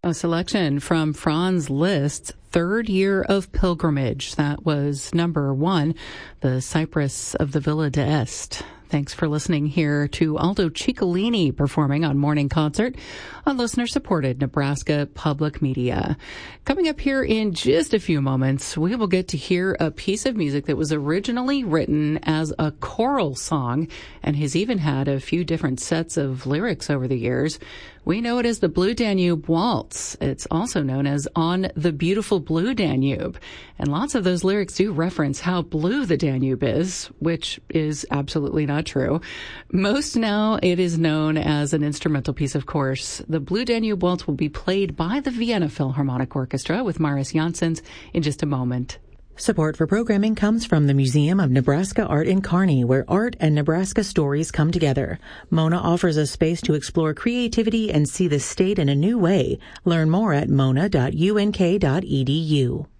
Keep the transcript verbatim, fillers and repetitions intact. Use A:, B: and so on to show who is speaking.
A: A selection from Franz Liszt's Third Year of Pilgrimage. That was number one, The Cypress of the Villa d'Este. Thanks for listening here to Aldo Ciccolini performing on Morning Concert on listener-supported Nebraska Public Media. Coming up here in just a few moments, we will get to hear a piece of music that was originally written as a choral song and has even had a few different sets of lyrics over the years. We know it as the Blue Danube Waltz. It's also known as On the Beautiful Blue Danube. And lots of those lyrics do reference how blue the Danube is, which is absolutely not true. Most now it is known as an instrumental piece, of course. The Blue Danube Waltz will be played by the Vienna Philharmonic Orchestra with Marius Janssens in just a moment.
B: Support for programming comes from the Museum of Nebraska Art in Kearney, where art and Nebraska stories come together. Mona offers a space to explore creativity and see the state in a new way. Learn more at mona dot u n k dot e d u.